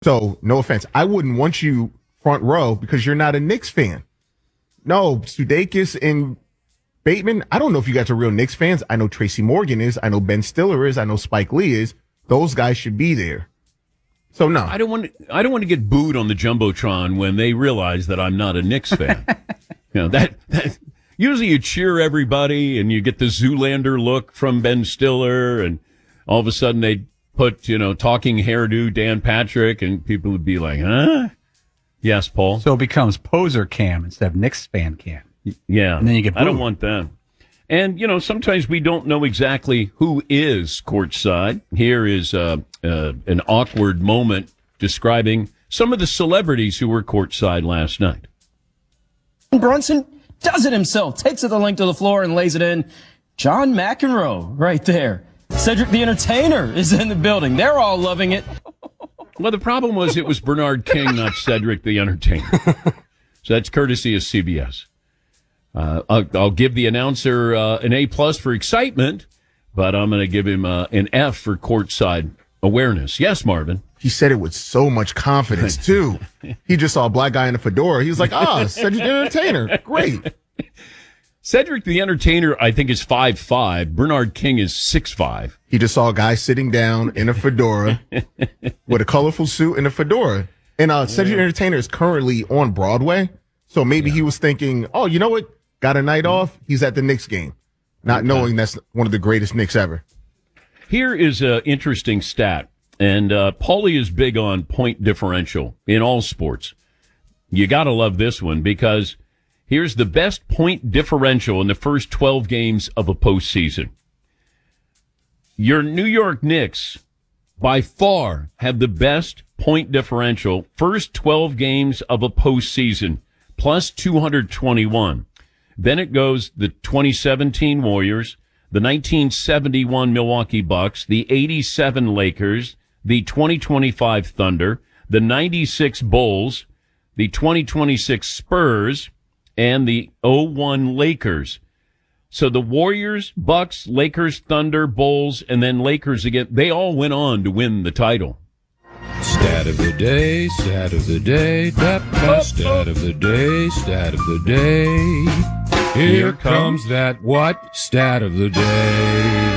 So, no offense. I wouldn't want you front row because you're not a Knicks fan. No, Sudeikis and Bateman, I don't know if you guys are real Knicks fans. I know Tracy Morgan is. I know Ben Stiller is. I know Spike Lee is. Those guys should be there. So, no. I don't want to get booed on the Jumbotron when they realize that I'm not a Knicks fan. That usually you cheer everybody and you get the Zoolander look from Ben Stiller, and all of a sudden they put, talking hairdo Dan Patrick, and people would be like, huh? Yes, Paul. So it becomes poser cam instead of Knicks fan cam. Yeah. And then you get booed. I don't want that. And, sometimes we don't know exactly who is courtside. Here is an awkward moment describing some of the celebrities who were courtside last night. Brunson does it himself, takes it the length of the floor and lays it in. John McEnroe right there. Cedric the Entertainer is in the building. They're all loving it. Well, the problem was it was Bernard King, not Cedric the Entertainer. So that's courtesy of CBS. I'll give the announcer an A+ for excitement, but I'm going to give him an F for courtside awareness. Yes, Marvin. He said it with so much confidence, too. He just saw a black guy in a fedora. He was like, Cedric the Entertainer. Great. Cedric the Entertainer, I think, is 5'5". Bernard King is 6'5". He just saw a guy sitting down in a fedora with a colorful suit and a fedora. And Cedric the Entertainer is currently on Broadway. So maybe he was thinking, oh, you know what? Got a night off. He's at the Knicks game, not knowing that's one of the greatest Knicks ever. Here is an interesting stat. And Paulie is big on point differential in all sports. You got to love this one because here's the best point differential in the first 12 games of a postseason. Your New York Knicks, by far, have the best point differential first 12 games of a postseason, plus 221. Then it goes the 2017 Warriors, the 1971 Milwaukee Bucks, the 87 Lakers, the 2025 Thunder, the 96 Bulls, the 2026 Spurs, and the 01 Lakers. So the Warriors, Bucks, Lakers, Thunder, Bulls, and then Lakers again, they all went on to win the title. Stat of the day, stat of the day, stat of the day, stat of the day. Here comes that what? Stat of the day.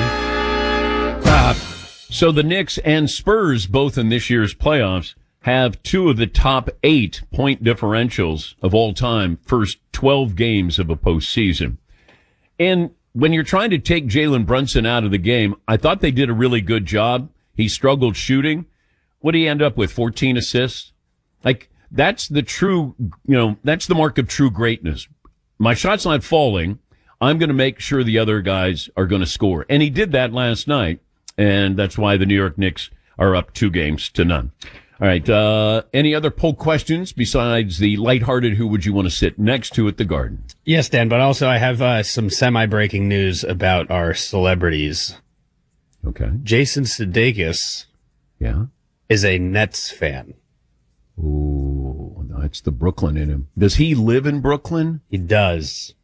So the Knicks and Spurs, both in this year's playoffs, have two of the top 8 point differentials of all time, first 12 games of a postseason. And when you're trying to take Jalen Brunson out of the game, I thought they did a really good job. He struggled shooting. What did he end up with? 14 assists? Like, that's the true, that's the mark of true greatness. My shot's not falling. I'm going to make sure the other guys are going to score. And he did that last night. And that's why the New York Knicks are up 2-0. All right. Any other poll questions besides the lighthearted who would you want to sit next to at the Garden? Yes, Dan, but also I have some semi-breaking news about our celebrities. Okay. Jason Sudeikis is a Nets fan. Ooh, that's the Brooklyn in him. Does he live in Brooklyn? He does.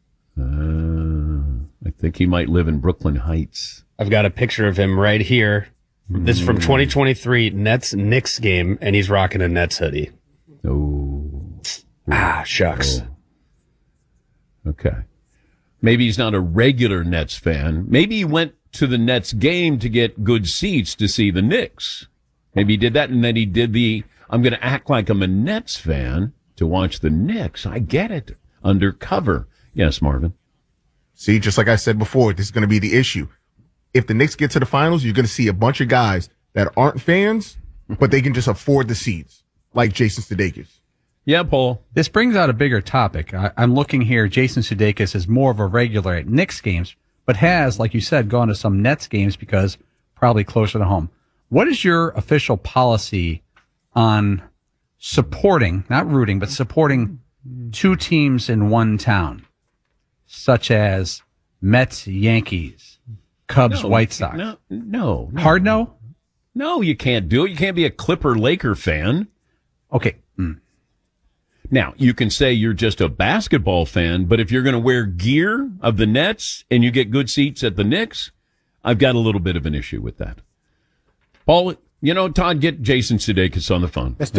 I think he might live in Brooklyn Heights. I've got a picture of him right here. This is from 2023 Nets-Knicks game, and he's rocking a Nets hoodie. Oh. Shucks. Oh. Okay. Maybe he's not a regular Nets fan. Maybe he went to the Nets game to get good seats to see the Knicks. Maybe he did that, and then he did I'm going to act like I'm a Nets fan to watch the Knicks. I get it. Undercover. Yes, Marvin. See, just like I said before, this is going to be the issue. If the Knicks get to the finals, you're going to see a bunch of guys that aren't fans, but they can just afford the seats, like Jason Sudeikis. Yeah, Paul. This brings out a bigger topic. I'm looking here. Jason Sudeikis is more of a regular at Knicks games, but has, like you said, gone to some Nets games because probably closer to home. What is your official policy on supporting, not rooting, but supporting two teams in one town, such as Mets, Yankees, Cubs, White Sox? No. Hard no? No, you can't do it. You can't be a Clipper-Laker fan. Okay. Now, you can say you're just a basketball fan, but if you're going to wear gear of the Nets and you get good seats at the Knicks, I've got a little bit of an issue with that. Paul, You know, Todd, get Jason Sudeikis on the phone.